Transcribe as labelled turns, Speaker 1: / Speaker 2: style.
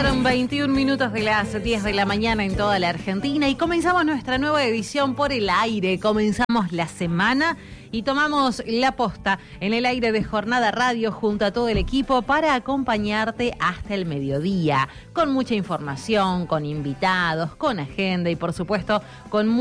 Speaker 1: Pasaron 21 minutos de las 10 de la mañana en toda la Argentina y comenzamos nuestra nueva edición por el aire. Comenzamos la semana y tomamos la posta en el aire de Jornada Radio junto a todo el equipo para acompañarte hasta el mediodía, con mucha información, con invitados, con agenda y por supuesto con